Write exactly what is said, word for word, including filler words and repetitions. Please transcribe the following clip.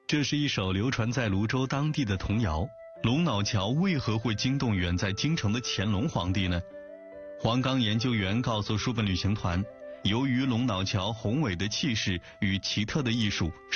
这是一首流传在泸州当地的童谣。龙脑桥为何会惊动远在京城的乾隆皇帝呢？黄冈研究员告诉书本旅行团，由于龙脑桥宏伟的气势与奇特的艺术，